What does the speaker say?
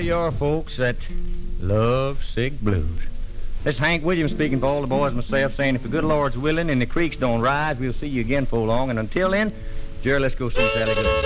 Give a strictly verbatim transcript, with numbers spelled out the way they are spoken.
your folks that love sick blues. This is Hank Williams speaking for all the boys and myself, saying if the good Lord's willing and the creeks don't rise, we'll see you again for long. And until then, Jerry, let's go see Sally Good.